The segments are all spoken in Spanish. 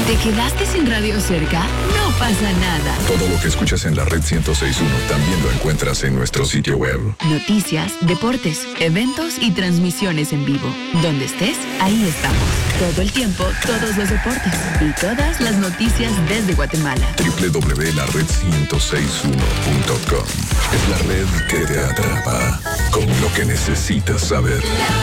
¿Te quedaste sin radio cerca? No pasa nada. Todo lo que escuchas en la red 106.1 también lo encuentras en nuestro sitio web. Noticias, deportes, eventos y transmisiones en vivo. Donde estés, ahí estamos. Todo el tiempo, todos los deportes y todas las noticias desde Guatemala. www.lared1061.com es la red que te atrapa con lo que necesitas saber.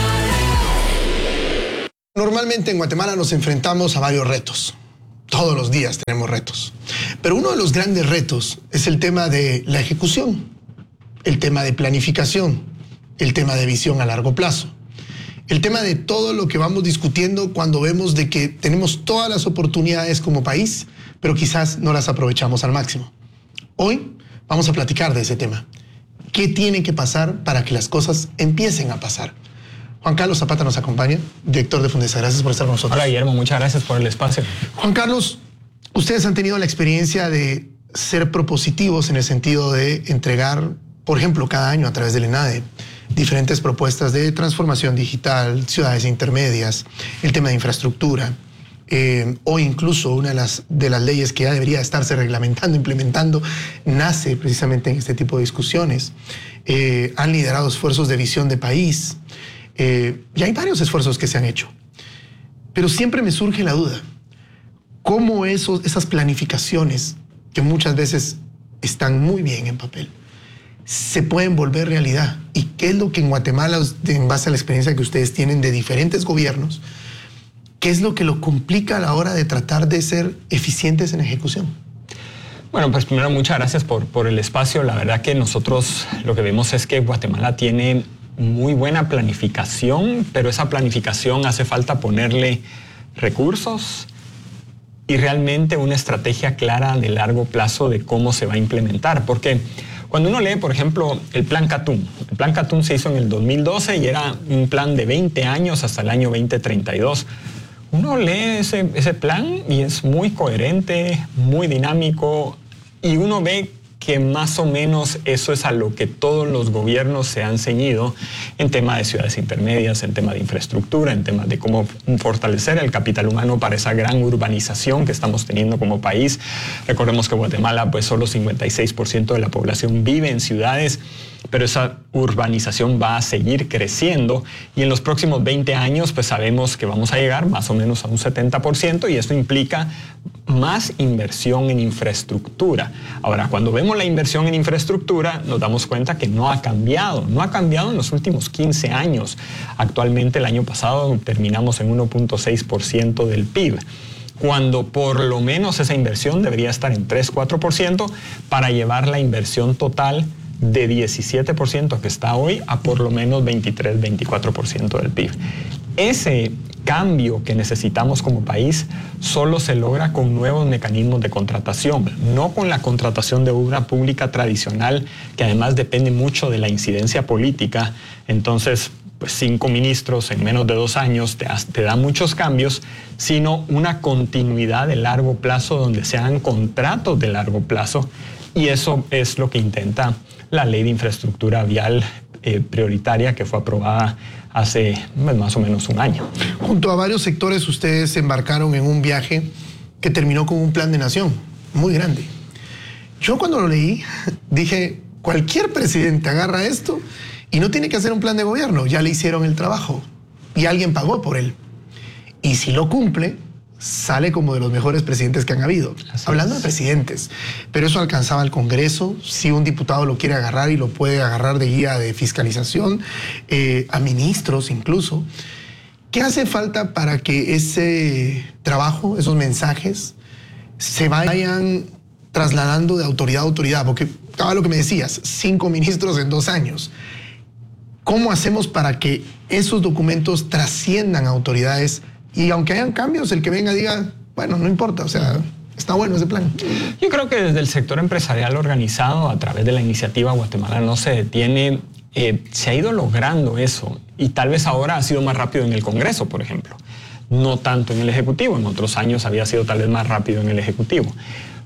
Normalmente en Guatemala nos enfrentamos a varios retos. Todos los días tenemos retos. Pero uno de los grandes retos es el tema de la ejecución, el tema de planificación, el tema de visión a largo plazo, el tema de todo lo que vamos discutiendo cuando vemos de que tenemos todas las oportunidades como país, pero quizás no las aprovechamos al máximo. Hoy vamos a platicar de ese tema. ¿Qué tiene que pasar para que las cosas empiecen a pasar? Juan Carlos Zapata nos acompaña, director de Fundesa. Gracias por estar con nosotros. Hola, Guillermo, muchas gracias por el espacio. Juan Carlos, ustedes han tenido la experiencia de ser propositivos en el sentido de entregar, por ejemplo, cada año a través del ENADE, diferentes propuestas de transformación digital, ciudades intermedias, el tema de infraestructura, o incluso una de las leyes que ya debería estarse reglamentando, implementando, nace precisamente en este tipo de discusiones. Han liderado esfuerzos de visión de país. Y hay varios esfuerzos que se han hecho, pero siempre me surge la duda, ¿cómo esas planificaciones que muchas veces están muy bien en papel se pueden volver realidad? ¿Y qué es lo que en Guatemala, en base a la experiencia que ustedes tienen de diferentes gobiernos, qué es lo que lo complica a la hora de tratar de ser eficientes en ejecución? Bueno, pues primero muchas gracias por el espacio. La verdad que nosotros lo que vemos es que Guatemala tiene muy buena planificación, pero esa planificación hace falta ponerle recursos y realmente una estrategia clara de largo plazo de cómo se va a implementar. Porque cuando uno lee, por ejemplo, el Plan Catún se hizo en el 2012 y era un plan de 20 años hasta el año 2032. Uno lee ese plan y es muy coherente, muy dinámico, y uno ve que más o menos eso es a lo que todos los gobiernos se han ceñido en tema de ciudades intermedias, en tema de infraestructura, en tema de cómo fortalecer el capital humano para esa gran urbanización que estamos teniendo como país. Recordemos que Guatemala, pues solo 56% de la población vive en ciudades, pero esa urbanización va a seguir creciendo y en los próximos 20 años pues sabemos que vamos a llegar más o menos a un 70% y eso implica más inversión en infraestructura. Ahora, cuando vemos la inversión en infraestructura, nos damos cuenta que no ha cambiado en los últimos 15 años. Actualmente, el año pasado terminamos en 1.6% del PIB, cuando por lo menos esa inversión debería estar en 3-4% para llevar la inversión total de 17% que está hoy a por lo menos 23-24% del PIB. Ese cambio que necesitamos como país solo se logra con nuevos mecanismos de contratación, no con la contratación de obra pública tradicional, que además depende mucho de la incidencia política. Entonces, pues 5 ministros en menos de 2 años te da muchos cambios, sino una continuidad de largo plazo donde se hagan contratos de largo plazo, y eso es lo que intenta la Ley de Infraestructura Vial Prioritaria, que fue aprobada hace más o menos un año. Junto a varios sectores ustedes se embarcaron en un viaje que terminó con un plan de nación muy grande. Yo cuando lo leí dije, cualquier presidente agarra esto y no tiene que hacer un plan de gobierno, ya le hicieron el trabajo y alguien pagó por él. Y si lo cumple, sale como de los mejores presidentes que han habido. Hablando de presidentes, pero eso alcanzaba al Congreso, si un diputado lo quiere agarrar y lo puede agarrar de guía de fiscalización, a ministros incluso. ¿Qué hace falta para que ese trabajo, esos mensajes, se vayan trasladando de autoridad a autoridad? Porque acaba lo que me decías, 5 ministros en 2 años. ¿Cómo hacemos para que esos documentos trasciendan a autoridades? Y aunque hayan cambios, el que venga diga, bueno, no importa, o sea, está bueno ese plan. Yo creo que desde el sector empresarial organizado, a través de la iniciativa Guatemala no se detiene, se ha ido logrando eso. Y tal vez ahora ha sido más rápido en el Congreso, por ejemplo. No tanto en el Ejecutivo. En otros años había sido tal vez más rápido en el Ejecutivo.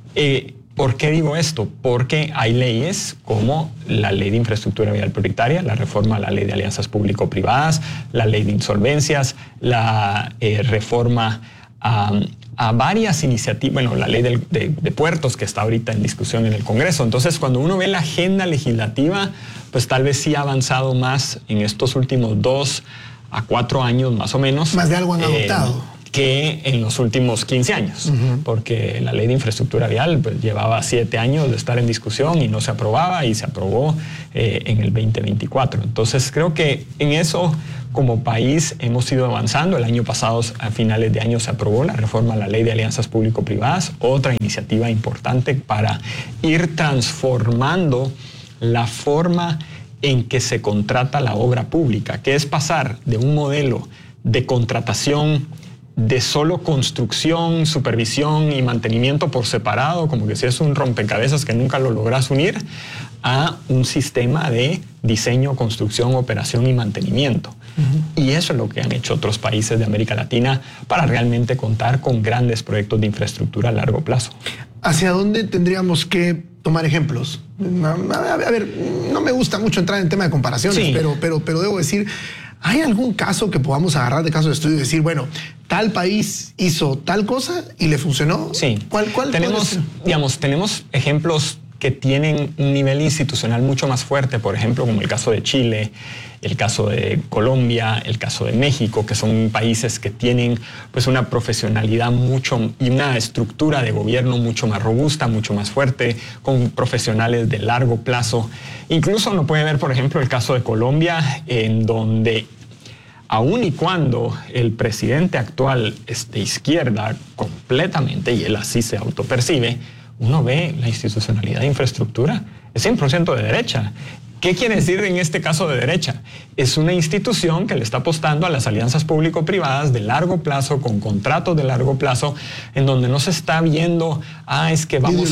¿Por qué digo esto? Porque hay leyes como la Ley de Infraestructura Vial Prioritaria, la reforma a la Ley de Alianzas Público-Privadas, la Ley de Insolvencias, la reforma a varias iniciativas, bueno, la ley de puertos que está ahorita en discusión en el Congreso. Entonces, cuando uno ve la agenda legislativa, pues tal vez sí ha avanzado más en estos últimos 2 a 4 años, más o menos. Más de algo han adoptado. Que en los últimos 15 años, porque la ley de infraestructura vial pues, llevaba 7 años de estar en discusión y no se aprobaba, y se aprobó en el 2024. Entonces creo que en eso como país hemos ido avanzando. El año pasado, a finales de año, se aprobó la reforma a la ley de alianzas público-privadas, otra iniciativa importante para ir transformando la forma en que se contrata la obra pública, que es pasar de un modelo de contratación de solo construcción, supervisión y mantenimiento por separado, como que si es un rompecabezas que nunca lo logras unir, a un sistema de diseño, construcción, operación y mantenimiento. Y eso es lo que han hecho otros países de América Latina para realmente contar con grandes proyectos de infraestructura a largo plazo. ¿Hacia dónde tendríamos que tomar ejemplos? A ver, no me gusta mucho entrar en tema de comparaciones, sí, pero debo decir, ¿hay algún caso que podamos agarrar de caso de estudio y decir, bueno, tal país hizo tal cosa y le funcionó? Sí. ¿Cuál tenemos ejemplos que tienen un nivel institucional mucho más fuerte, por ejemplo, como el caso de Chile, el caso de Colombia, el caso de México, que son países que tienen pues una profesionalidad mucho y una estructura de gobierno mucho más robusta, mucho más fuerte, con profesionales de largo plazo. Incluso uno puede ver, por ejemplo, el caso de Colombia, en donde aun y cuando el presidente actual es de izquierda completamente, y él así se autopercibe, uno ve la institucionalidad de infraestructura, es 100% de derecha. ¿Qué quiere decir en este caso de derecha? Es una institución que le está apostando a las alianzas público-privadas de largo plazo, con contratos de largo plazo, en donde no se está viendo, es que vamos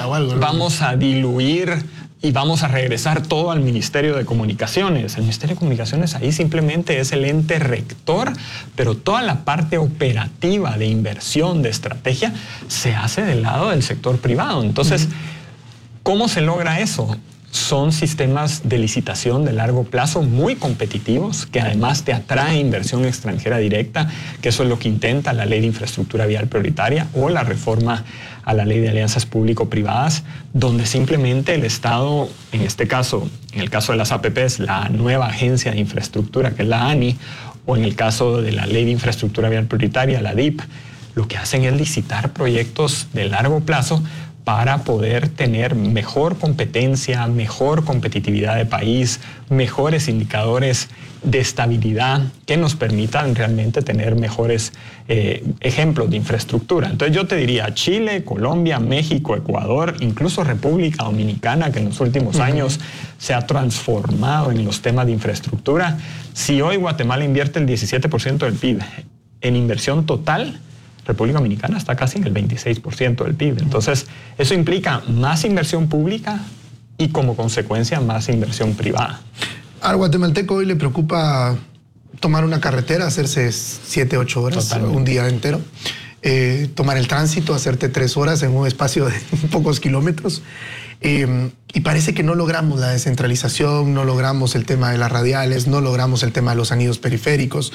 a diluir y vamos a regresar todo al Ministerio de Comunicaciones. El Ministerio de Comunicaciones ahí simplemente es el ente rector, pero toda la parte operativa de inversión, de estrategia, se hace del lado del sector privado. Entonces, ¿cómo se logra eso? Son sistemas de licitación de largo plazo muy competitivos, que además te atrae inversión extranjera directa, que eso es lo que intenta la Ley de Infraestructura Vial Prioritaria o la reforma a la Ley de Alianzas Público-Privadas, donde simplemente el Estado, en este caso, en el caso de las APPs, la nueva agencia de infraestructura, que es la ANI, o en el caso de la Ley de Infraestructura Vial Prioritaria, la DIP, lo que hacen es licitar proyectos de largo plazo para poder tener mejor competencia, mejor competitividad de país, mejores indicadores de estabilidad que nos permitan realmente tener mejores ejemplos de infraestructura. Entonces yo te diría Chile, Colombia, México, Ecuador, incluso República Dominicana, que en los últimos años se ha transformado en los temas de infraestructura. Si hoy Guatemala invierte el 17% del PIB en inversión total, República Dominicana está casi en el 26% del PIB. Entonces, eso implica más inversión pública y, como consecuencia, más inversión privada. Al guatemalteco hoy le preocupa tomar una carretera, hacerse 7, 8 horas, totalmente, un día entero. Tomar el tránsito, hacerte 3 horas en un espacio de pocos kilómetros. Y parece que no logramos la descentralización, no logramos el tema de las radiales, no logramos el tema de los anillos periféricos.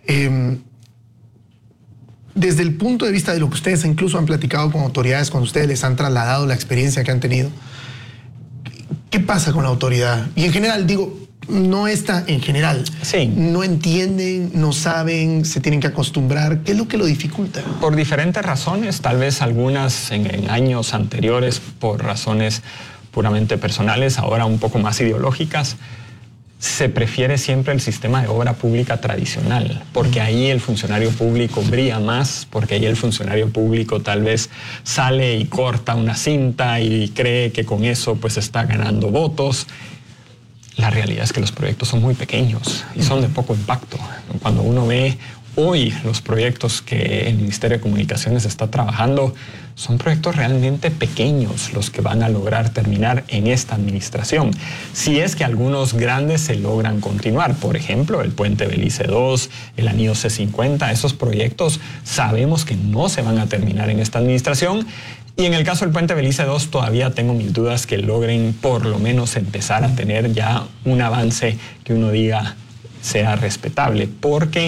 Desde el punto de vista de lo que ustedes incluso han platicado con autoridades, cuando ustedes les han trasladado la experiencia que han tenido, ¿qué pasa con la autoridad? Y en general, digo, no está en general. Sí. No entienden, no saben, se tienen que acostumbrar. ¿Qué es lo que lo dificulta? Por diferentes razones, tal vez algunas en años anteriores por razones puramente personales, ahora un poco más ideológicas. Se prefiere siempre el sistema de obra pública tradicional, porque ahí el funcionario público brilla más, porque ahí el funcionario público tal vez sale y corta una cinta y cree que con eso pues está ganando votos. La realidad es que los proyectos son muy pequeños y son de poco impacto. Cuando uno ve hoy los proyectos que el Ministerio de Comunicaciones está trabajando, son proyectos realmente pequeños los que van a lograr terminar en esta administración. Si es que algunos grandes se logran continuar, por ejemplo, el Puente Belice 2, el Anillo C50, esos proyectos sabemos que no se van a terminar en esta administración. Y en el caso del Puente Belice 2 todavía tengo mis dudas que logren por lo menos empezar a tener ya un avance que uno diga sea respetable, porque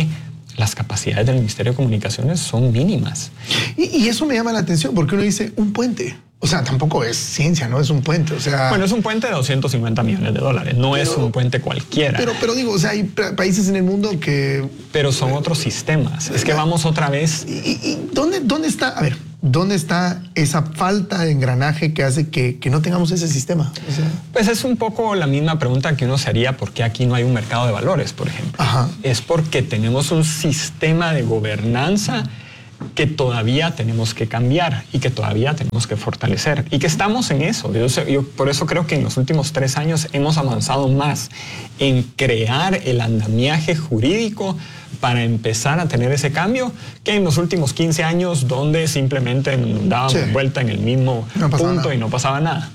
las capacidades del Ministerio de Comunicaciones son mínimas. Y eso me llama la atención porque uno dice un puente. O sea, tampoco es ciencia, no es un puente. O sea, bueno, es un puente de $250 millones, no es un puente cualquiera. Pero digo, o sea, hay países en el mundo que... Pero son otros sistemas. Es que vamos otra vez... ¿Y dónde está, a ver, dónde está esa falta de engranaje que hace que no tengamos ese sistema? O sea, pues es un poco la misma pregunta que uno se haría por qué aquí no hay un mercado de valores, por ejemplo. Ajá. Es porque tenemos un sistema de gobernanza que todavía tenemos que cambiar y que todavía tenemos que fortalecer y que estamos en eso. Yo por eso creo que en los últimos 3 años hemos avanzado más en crear el andamiaje jurídico para empezar a tener ese cambio que en los últimos 15 años donde simplemente dábamos vuelta en el mismo punto y no pasaba nada.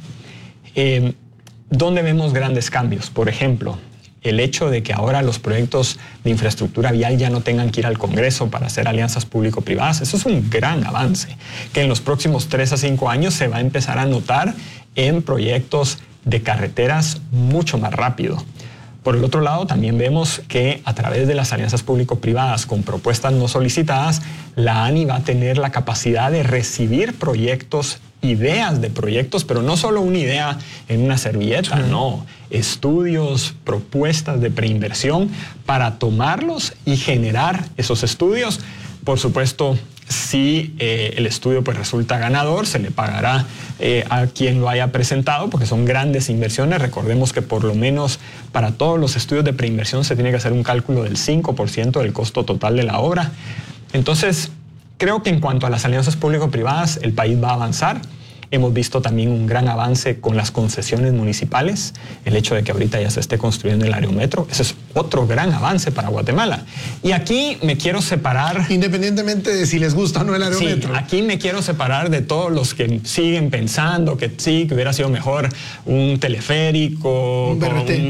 ¿Dónde vemos grandes cambios? Por ejemplo, el hecho de que ahora los proyectos de infraestructura vial ya no tengan que ir al Congreso para hacer alianzas público-privadas, eso es un gran avance, que en los próximos 3 a 5 años se va a empezar a notar en proyectos de carreteras mucho más rápido. Por el otro lado, también vemos que a través de las alianzas público-privadas con propuestas no solicitadas, la ANI va a tener la capacidad de recibir proyectos, ideas de proyectos, pero no solo una idea en una servilleta, no, estudios, propuestas de preinversión para tomarlos y generar esos estudios. Por supuesto, si el estudio pues resulta ganador, se le pagará a quien lo haya presentado, porque son grandes inversiones. Recordemos que por lo menos para todos los estudios de preinversión se tiene que hacer un cálculo del 5% del costo total de la obra. Entonces, creo que en cuanto a las alianzas público-privadas, el país va a avanzar. Hemos visto también un gran avance con las concesiones municipales, el hecho de que ahorita ya se esté construyendo el Aerometro, ese es otro gran avance para Guatemala. Y aquí me quiero separar... Independientemente de si les gusta o no el Aerometro. Sí, aquí me quiero separar de todos los que siguen pensando que sí, que hubiera sido mejor un teleférico, un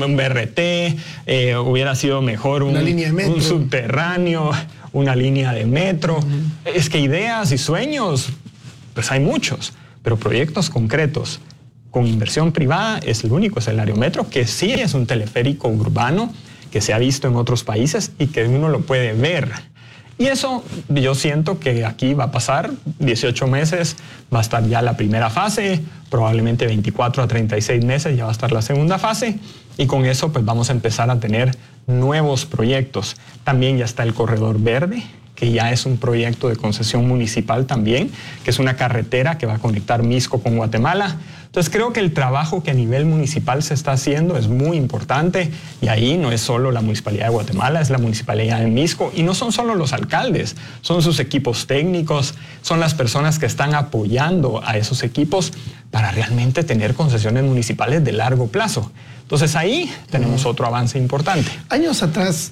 BRT, hubiera sido mejor un subterráneo, una línea de metro. Es que ideas y sueños, pues hay muchos. Pero proyectos concretos con inversión privada es el único, es el Aerometro, que sí es un teleférico urbano que se ha visto en otros países y que uno lo puede ver. Y eso yo siento que aquí va a pasar 18 meses, va a estar ya la primera fase, probablemente 24 a 36 meses ya va a estar la segunda fase y con eso pues vamos a empezar a tener nuevos proyectos. También ya está el Corredor Verde, que ya es un proyecto de concesión municipal también, que es una carretera que va a conectar Mixco con Guatemala. Entonces creo que el trabajo que a nivel municipal se está haciendo es muy importante y ahí no es solo la Municipalidad de Guatemala, es la Municipalidad de Mixco y no son solo los alcaldes, son sus equipos técnicos, son las personas que están apoyando a esos equipos para realmente tener concesiones municipales de largo plazo. Entonces ahí tenemos otro avance importante. Años atrás,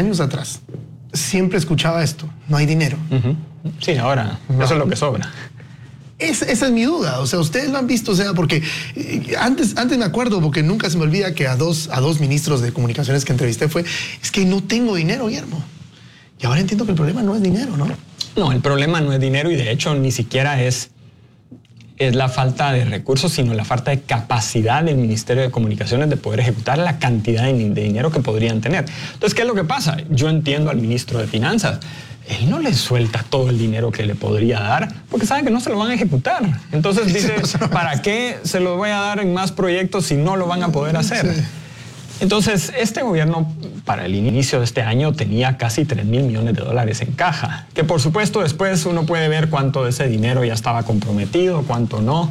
siempre escuchaba esto, no hay dinero. Sí, ahora eso es lo que sobra. Esa es mi duda, o sea, ustedes lo han visto, o sea, porque antes me acuerdo, porque nunca se me olvida que a dos ministros de comunicaciones que entrevisté es que no tengo dinero, Guillermo. Y ahora entiendo que el problema no es dinero, ¿no? No, el problema no es dinero y de hecho ni siquiera es la falta de recursos, sino la falta de capacidad del Ministerio de Comunicaciones de poder ejecutar la cantidad de dinero que podrían tener. Entonces, ¿qué es lo que pasa? Yo entiendo al ministro de Finanzas. Él no le suelta todo el dinero que le podría dar porque sabe que no se lo van a ejecutar. Entonces dice, ¿para qué se lo voy a dar en más proyectos si no lo van a poder hacer? Sí. Entonces, este gobierno para el inicio de este año tenía casi $3,000 millones en caja, que por supuesto después uno puede ver cuánto de ese dinero ya estaba comprometido, cuánto no.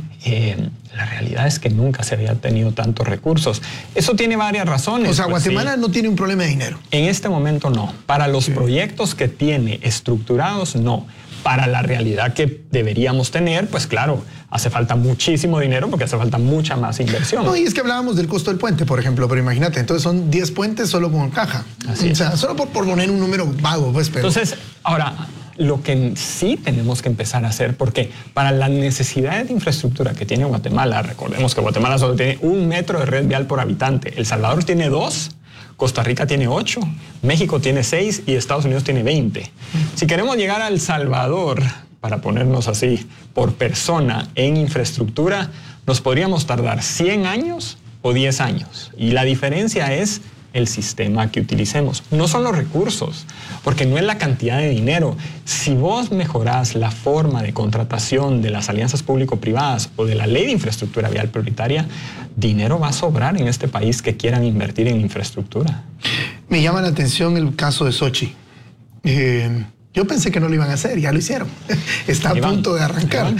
La realidad es que nunca se había tenido tantos recursos. Eso tiene varias razones. O sea, pues Guatemala no tiene un problema de dinero. En este momento no. Para los proyectos que tiene estructurados, no. Para la realidad que deberíamos tener, pues claro, hace falta muchísimo dinero porque hace falta mucha más inversión. No, y es que hablábamos del costo del puente, por ejemplo, pero imagínate, entonces son 10 puentes solo con caja. Así es. O sea, solo por poner un número vago, pues. Pero... Entonces, ahora, lo que sí tenemos que empezar a hacer, porque para las necesidades de infraestructura que tiene Guatemala, recordemos que Guatemala solo tiene 1 metro de red vial por habitante, El Salvador tiene 2, Costa Rica tiene 8, México tiene 6 y Estados Unidos tiene 20. Si queremos llegar a El Salvador, para ponernos así, por persona en infraestructura, nos podríamos tardar 100 años o 10 años. Y la diferencia es el sistema que utilicemos. No son los recursos, porque no es la cantidad de dinero. Si vos mejorás la forma de contratación de las alianzas público-privadas o de la ley de infraestructura vial prioritaria, dinero va a sobrar en este país que quieran invertir en infraestructura. Me llama la atención el caso de Sochi. Yo pensé que no lo iban a hacer, ya lo hicieron. Está a punto de arrancar.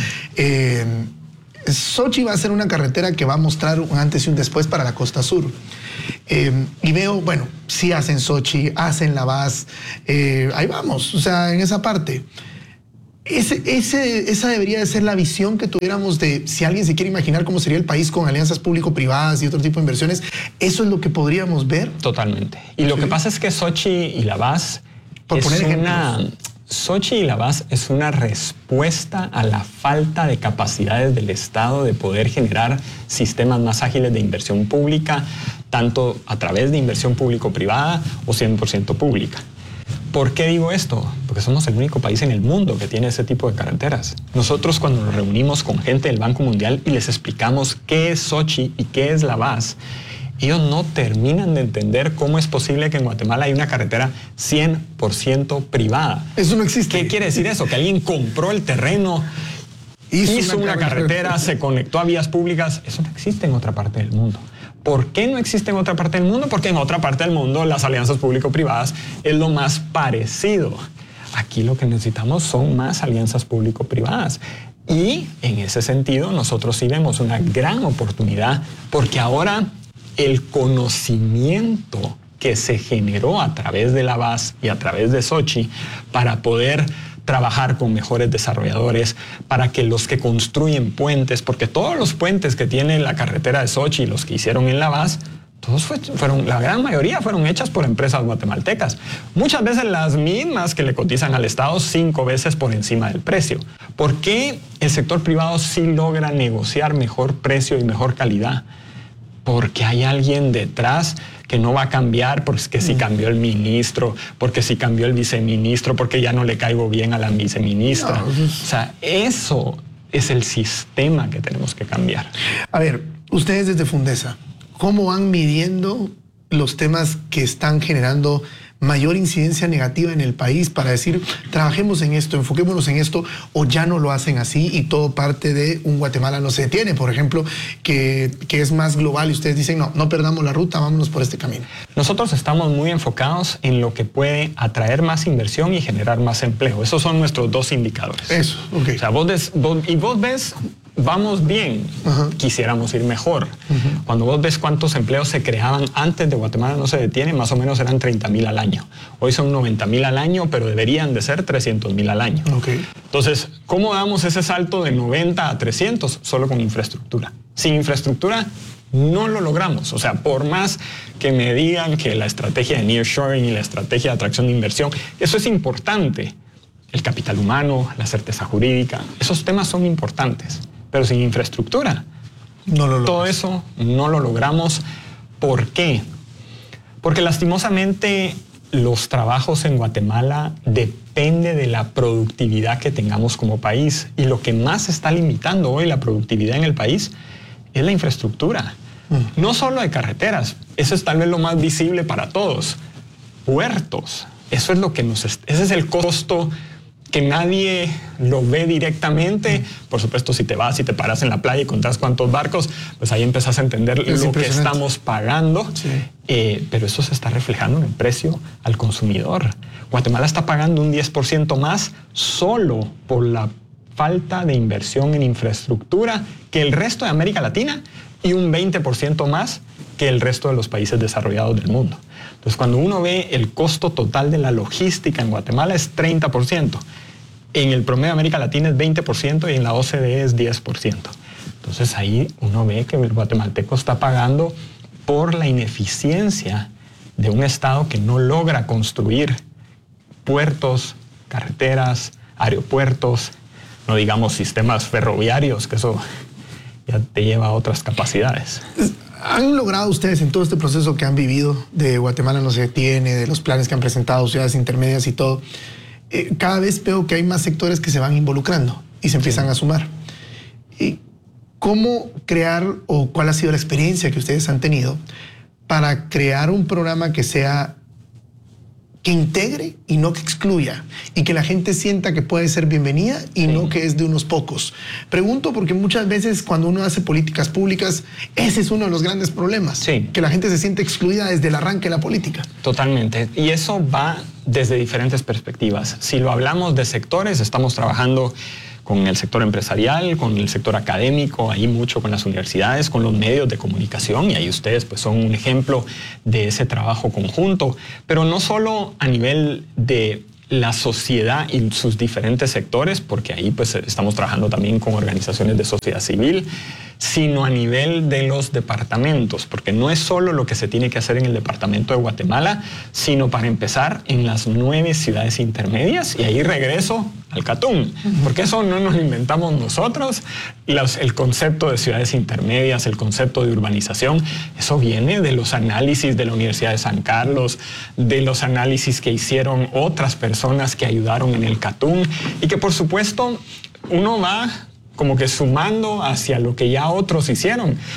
Sochi va a ser una carretera que va a mostrar un antes y un después para la costa sur. Y veo, bueno, sí hacen Sochi, hacen La Paz, ahí vamos, o sea, en esa parte. Esa debería de ser la visión que tuviéramos de si alguien se quiere imaginar cómo sería el país con alianzas público-privadas y otro tipo de inversiones. ¿Eso es lo que podríamos ver? Totalmente. Y lo que pasa es que Sochi y La Paz Sochi y La Paz es una respuesta a la falta de capacidades del Estado de poder generar sistemas más ágiles de inversión pública, tanto a través de inversión público-privada o 100% pública. ¿Por qué digo esto? Porque somos el único país en el mundo que tiene ese tipo de carreteras. Nosotros cuando nos reunimos con gente del Banco Mundial y les explicamos qué es Sochi y qué es La Paz, ellos no terminan de entender cómo es posible que en Guatemala hay una carretera 100% privada. Eso no existe. ¿Qué quiere decir eso? Que alguien compró el terreno, hizo una carretera, se conectó a vías públicas. Eso no existe en otra parte del mundo. ¿Por qué no existe en otra parte del mundo? Porque en otra parte del mundo las alianzas público-privadas es lo más parecido. Aquí lo que necesitamos son más alianzas público-privadas. Y en ese sentido nosotros sí vemos una gran oportunidad porque ahora el conocimiento que se generó a través de La Paz y a través de Sochi para poder trabajar con mejores desarrolladores, para que los que construyen puentes, porque todos los puentes que tiene la carretera de Sochi y los que hicieron en La Paz, la gran mayoría fueron hechas por empresas guatemaltecas. Muchas veces las mismas que le cotizan al Estado 5 veces por encima del precio. ¿Por qué el sector privado sí logra negociar mejor precio y mejor calidad? Porque hay alguien detrás que no va a cambiar porque si cambió el ministro, porque si cambió el viceministro, porque ya no le caigo bien a la viceministra. O sea, eso es el sistema que tenemos que cambiar. A ver, ustedes desde Fundesa, ¿cómo van midiendo los temas que están generando mayor incidencia negativa en el país para decir, trabajemos en esto, enfoquémonos en esto, o ya no lo hacen así y todo parte de un Guatemala no se detiene, por ejemplo, que es más global y ustedes dicen, no perdamos la ruta, vámonos por este camino? Nosotros estamos muy enfocados en lo que puede atraer más inversión y generar más empleo. Esos son nuestros dos indicadores. Eso, ok. O sea, vos ves, vamos bien, quisiéramos ir mejor. Cuando vos ves cuántos empleos se creaban antes de Guatemala no se detiene, más o menos eran 30,000 al año. Hoy son 90,000 al año, pero deberían de ser 300,000 al año. Okay. Entonces, ¿cómo damos ese salto de 90 a 300? Solo con infraestructura. Sin infraestructura no lo logramos. O sea, por más que me digan que la estrategia de nearshoring y la estrategia de atracción de inversión, eso es importante. El capital humano, la certeza jurídica, esos temas son importantes. Pero sin infraestructura, todo eso no lo logramos. ¿Por qué? Porque lastimosamente los trabajos en Guatemala depende de la productividad que tengamos como país. Y lo que más está limitando hoy la productividad en el país es la infraestructura. No solo de carreteras, eso es tal vez lo más visible para todos. Puertos, eso es lo que ese es el costo que nadie lo ve directamente. Por supuesto, si te vas y te paras en la playa y contás cuántos barcos, pues ahí empezás a entender lo que estamos pagando. Sí. Pero eso se está reflejando en el precio al consumidor. Guatemala está pagando un 10% más solo por la falta de inversión en infraestructura que el resto de América Latina y un 20% más que el resto de los países desarrollados del mundo. Entonces, cuando uno ve el costo total de la logística en Guatemala es 30%. En el promedio de América Latina es 20% y en la OCDE es 10%. Entonces, ahí uno ve que el guatemalteco está pagando por la ineficiencia de un Estado que no logra construir puertos, carreteras, aeropuertos, no digamos sistemas ferroviarios, que eso ya te lleva a otras capacidades. ¿Han logrado ustedes en todo este proceso que han vivido de Guatemala no se detiene, de los planes que han presentado, ciudades intermedias y todo? Cada vez veo que hay más sectores que se van involucrando y se empiezan a sumar. ¿Cómo crear o cuál ha sido la experiencia que ustedes han tenido para crear un programa que integre y no que excluya, y que la gente sienta que puede ser bienvenida y no que es de unos pocos. Pregunto porque muchas veces cuando uno hace políticas públicas, ese es uno de los grandes problemas, que la gente se siente excluida desde el arranque de la política. Totalmente, y eso va desde diferentes perspectivas. Si lo hablamos de sectores, estamos trabajando con el sector empresarial, con el sector académico, ahí mucho con las universidades, con los medios de comunicación, y ahí ustedes pues son un ejemplo de ese trabajo conjunto, pero no solo a nivel de la sociedad y sus diferentes sectores, porque ahí pues estamos trabajando también con organizaciones de sociedad civil, sino a nivel de los departamentos, porque no es solo lo que se tiene que hacer en el departamento de Guatemala, sino para empezar en las 9 ciudades intermedias, y ahí regreso al CATUM, porque eso no nos lo inventamos nosotros. El concepto de ciudades intermedias, el concepto de urbanización, eso viene de los análisis de la Universidad de San Carlos, de los análisis que hicieron otras personas que ayudaron en el CATUM, y que por supuesto uno va como que sumando hacia lo que ya otros hicieron.